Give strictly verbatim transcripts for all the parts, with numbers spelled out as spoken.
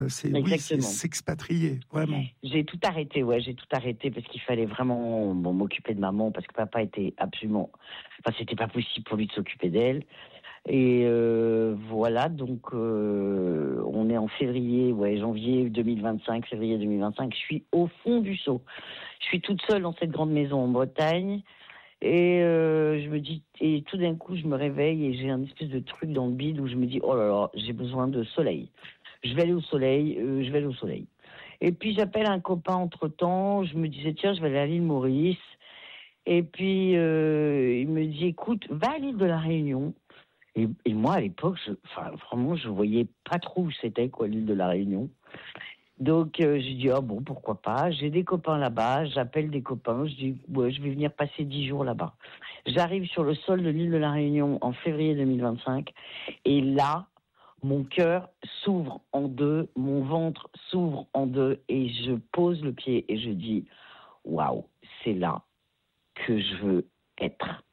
C'est, oui, c'est s'expatrier, vraiment. J'ai tout arrêté, ouais, j'ai tout arrêté parce qu'il fallait vraiment bon, m'occuper de maman parce que papa était absolument, enfin, c'était pas possible pour lui de s'occuper d'elle. Et euh, voilà, donc euh, on est en février, ouais, janvier deux mille vingt-cinq, février deux mille vingt-cinq. Je suis au fond du seau. Je suis toute seule dans cette grande maison en Bretagne. Et euh, je me dis, et tout d'un coup, je me réveille et j'ai un espèce de truc dans le bide où je me dis, oh là là, j'ai besoin de soleil. Je vais aller au soleil, euh, je vais aller au soleil. Et puis j'appelle un copain entre-temps, je me disais, tiens, je vais aller à l'île Maurice. Et puis euh, il me dit, écoute, va à l'île de la Réunion. Et, et moi, à l'époque, je, enfin, vraiment, je voyais pas trop où c'était, quoi, l'île de la Réunion. Donc, euh, j'ai dit, ah oh, bon, pourquoi pas. J'ai des copains là-bas, j'appelle des copains, je dis, ouais, je vais venir passer dix jours là-bas. J'arrive sur le sol de l'île de la Réunion en février deux mille vingt-cinq, et là, mon cœur s'ouvre en deux, mon ventre s'ouvre en deux, et je pose le pied et je dis, waouh, c'est là que je veux être.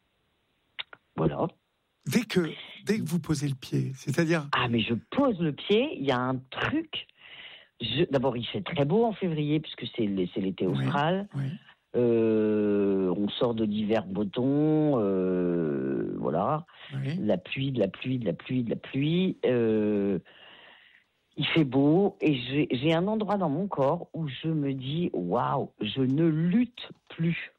Voilà. Dès que, dès que vous posez le pied, c'est-à-dire... Ah, mais je pose le pied, il y a un truc... Je, d'abord, il fait très beau en février, puisque c'est, c'est l'été austral. Oui, oui. Euh, on sort de l'hiver breton, euh, voilà. Oui. La pluie, de la pluie, de la pluie, de la pluie. Euh, il fait beau, et j'ai, j'ai un endroit dans mon corps où je me dis, waouh, je ne lutte plus.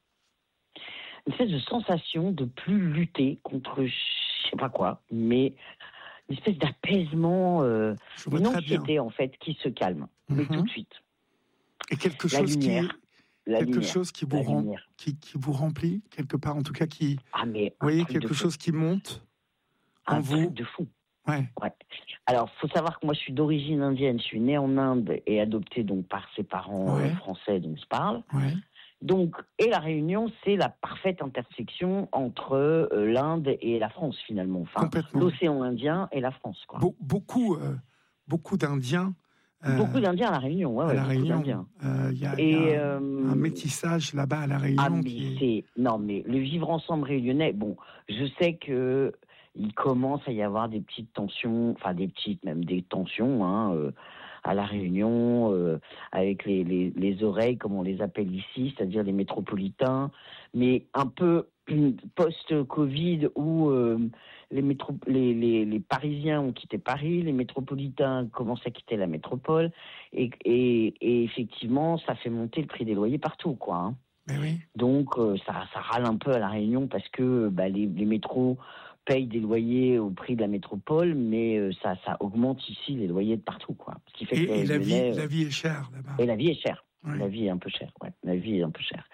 Une espèce de sensation de plus lutter contre je sais pas quoi, mais une espèce d'apaisement, euh, une anxiété en fait qui se calme, mm-hmm. mais tout de suite. Et quelque la chose lumière, qui, la quelque lumière, chose qui vous rend, qui, qui vous remplit quelque part, en tout cas qui, ah mais vous voyez quelque chose qui monte en un vous. Truc de fou. Ouais. ouais. Alors, faut savoir que moi, je suis d'origine indienne. Je suis née en Inde et adoptée donc par ses parents ouais. euh, français dont je parle. Ouais. Donc, et la Réunion, c'est la parfaite intersection entre euh, l'Inde et la France, finalement. Enfin, l'océan Indien et la France, quoi. Be- beaucoup, euh, beaucoup d'Indiens. Euh, beaucoup d'Indiens à la Réunion, ouais, à ouais, la Réunion. Il euh, y, y a euh, un métissage là-bas à la Réunion. Ah, mais qui c'est... Est... Non, mais le vivre ensemble réunionnais, bon, je sais que il commence à y avoir des petites tensions, enfin des petites, même des tensions, hein, euh, à la Réunion, euh, avec les, les, les oreilles, comme on les appelle ici, c'est-à-dire les métropolitains, mais un peu post-Covid où euh, les, métro- les, les, les Parisiens ont quitté Paris, les métropolitains commencent à quitter la métropole, et, et, et effectivement, ça fait monter le prix des loyers partout, quoi. Hein. Mais oui. Donc, euh, ça, ça râle un peu à La Réunion parce que bah, les, les métros payent des loyers au prix de la métropole, mais euh, ça, ça augmente ici les loyers de partout, quoi. Ce qui fait et que et la, vie, Lyonnais, la vie est chère là-bas. Et la vie est chère. Ouais. La vie est un peu chère, ouais. La vie est un peu chère.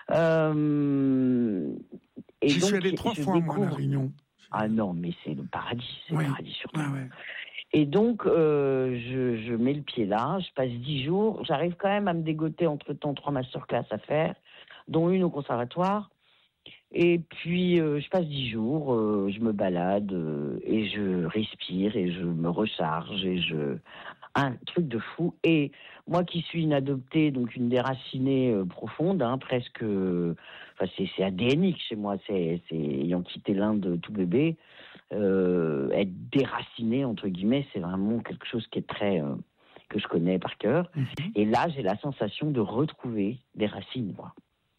Euh, et J'y donc, suis allé trois fois, découvre... moi, à La Réunion. Ah non, mais c'est le paradis, c'est ouais. le paradis surtout. Ouais, ouais. Et donc, euh, je, je mets le pied là, je passe dix jours, j'arrive quand même à me dégoter entre-temps trois masterclass à faire, dont une au conservatoire. Et puis, euh, je passe dix jours, euh, je me balade euh, et je respire et je me recharge et je... Un truc de fou. Et moi qui suis une adoptée, donc une déracinée euh, profonde, hein, presque... Euh, enfin, c'est, c'est adénique chez moi, c'est, c'est ayant quitté l'Inde tout bébé. Euh, être déraciné, entre guillemets, c'est vraiment quelque chose qui est très... Euh, que je connais par cœur. Mm-hmm. Et là, j'ai la sensation de retrouver des racines, moi.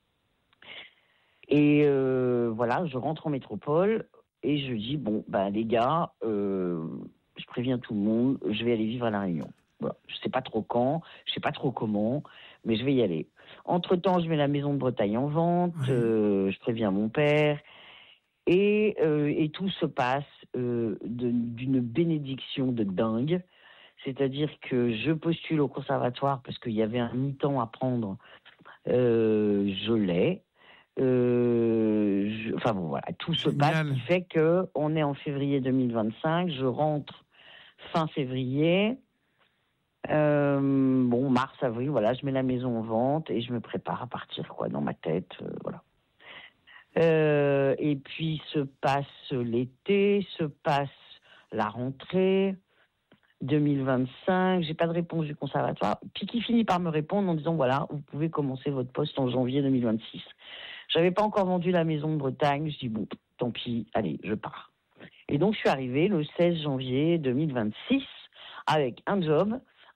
Et euh, voilà, je rentre en métropole et je dis, bon, ben les gars, euh, je préviens tout le monde, je vais aller vivre à La Réunion. Voilà. Je ne sais pas trop quand, je ne sais pas trop comment, mais je vais y aller. Entre-temps, je mets la maison de Bretagne en vente, oui. euh, je préviens mon père, et, euh, et tout se passe euh, de, d'une bénédiction de dingue. C'est-à-dire que je postule au conservatoire parce qu'il y avait un mi-temps à prendre, euh, je l'ai. Euh, je, enfin bon voilà, tout Génial. Se passe, ce qui fait que on est en février deux mille vingt-cinq, je rentre fin février, euh, bon mars avril, voilà, je mets la maison en vente et je me prépare à partir quoi dans ma tête, euh, voilà. Euh, et puis se passe l'été, se passe la rentrée deux mille vingt-cinq, j'ai pas de réponse du conservatoire, puis qui finit par me répondre en disant voilà, vous pouvez commencer votre poste en janvier deux mille vingt-six. J'avais pas encore vendu la maison de Bretagne, je dis bon, tant pis, allez, je pars. Et donc je suis arrivée le seize janvier deux mille vingt-six avec un job,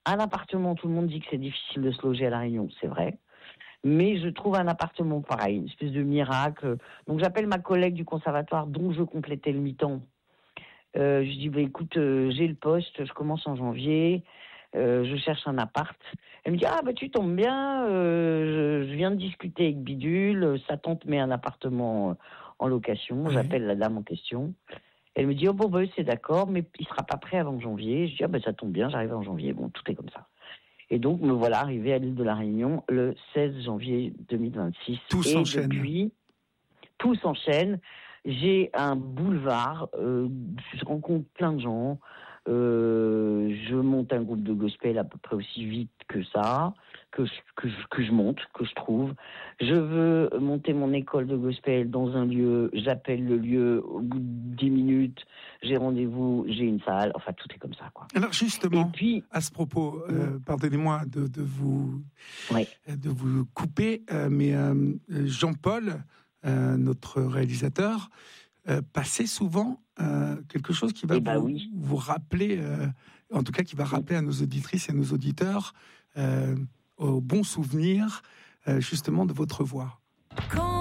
Un appartement, tout le monde dit que c'est difficile de se loger à La Réunion, c'est vrai. Mais je trouve un appartement pareil, une espèce de miracle. Donc j'appelle ma collègue du conservatoire dont je complétais le mi-temps. Euh, je dis, bah, écoute, euh, j'ai le poste, je commence en janvier, euh, je cherche un appart. Elle me dit, ah bah tu tombes bien, euh, je, je viens de discuter avec Bidule, sa tante met un appartement en location, Oui. J'appelle la dame en question. Elle me dit, oh bon, bah, c'est d'accord, mais il sera pas prêt avant janvier. Je dis, ah bah ça tombe bien, j'arrive en janvier. Bon, tout est comme ça. Et donc, me voilà arrivé à l'île de la Réunion le seize janvier deux mille vingt-six. Tout et s'enchaîne. Depuis, tout s'enchaîne. J'ai un boulevard, euh, je rencontre plein de gens, euh, je monte un groupe de gospel à peu près aussi vite que ça, que je, que je, que je monte, que je trouve. Je veux monter mon école de gospel dans un lieu, j'appelle le lieu, au bout de dix minutes, j'ai rendez-vous, j'ai une salle, enfin tout est comme ça, quoi. Alors justement, Et puis, à ce propos, euh, pardonnez-moi de, de, vous, ouais. de vous couper, euh, mais euh, Jean-Paul, Euh, notre réalisateur, euh, passait souvent euh, quelque chose qui va eh vous, ben oui. vous rappeler, euh, en tout cas qui va rappeler à nos auditrices et nos auditeurs euh, au bon souvenir euh, justement de votre voix. Quand